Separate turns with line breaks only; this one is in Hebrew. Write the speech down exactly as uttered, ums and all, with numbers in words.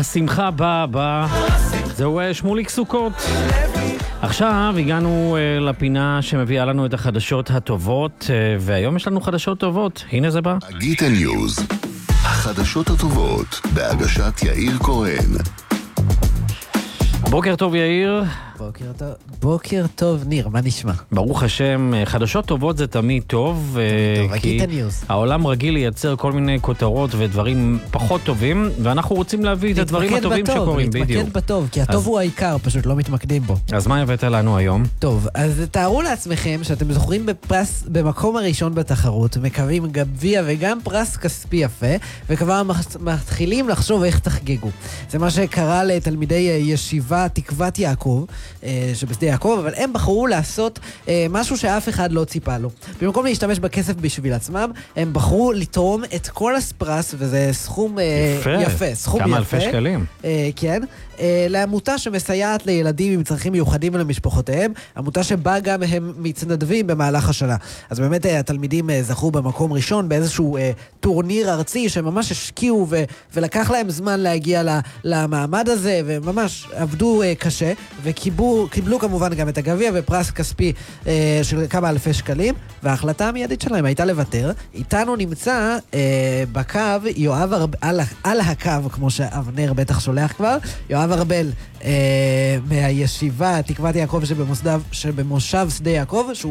השמחה באה, באה. זהו שמוליק סוכות. עכשיו הגענו לפינה שמביאה לנו את החדשות הטובות, והיום יש לנו חדשות טובות. הנה זה בא.
הגיטה ניוז. החדשות הטובות בהגשת יאיר כהן.
בוקר טוב יאיר.
בוקר טוב, בוקר טוב ניר, מה נשמע?
ברוך השם, חדשות טובות זה תמיד טוב,
טוב,
כי
הניוז.
העולם רגיל לייצר כל מיני כותרות ודברים פחות טובים, ואנחנו רוצים להביא את הדברים הטובים
בטוב,
שקורים, בדיוק.
להתמקד בטוב, כי הטוב
אז...
הוא העיקר, פשוט לא מתמקדים בו.
אז מה הבאת לנו היום?
טוב, אז תארו לעצמכם שאתם זוכרים בפרס, במקום הראשון בתחרות, מקווים גביע וגם פרס כספי יפה, וכבר מתחילים לחשוב איך תחגגו. זה מה שקרה לתלמידי ישיבה תקוות יעקב, שבשדה יעקב, אבל הם בחרו לעשות משהו שאף אחד לא ציפה לו. במקום להשתמש בכסף בשביל עצמם, הם בחרו לתרום את כל הפרס, וזה סכום יפה, יפה סכום
כמה
יפה.
אלפי שקלים.
כן. לעמותה שמסייעת לילדים עם צרכים מיוחדים ולמשפחותיהם, עמותה שבה גם הם מתנדבים במהלך השנה. אז באמת התלמידים זכו במקום ראשון באיזשהו טורניר ארצי שממש השקיעו ו- ולקח להם זמן להגיע למעמד הזה, וממש עבדו קשה, וקיבלו קיבלו כמובן גם את הגביע ופרס כספי של כמה אלפי שקלים, וההחלטה המיידית שלהם הייתה לוותר. איתנו נמצא בקו יואב ארבל, על, על הקו, כמו שאבנר בטח שולח כבר, יואב ארבל אה, מהישיבה תקוות יעקב שבמוסדב, שבמושב שדה יעקב, שהוא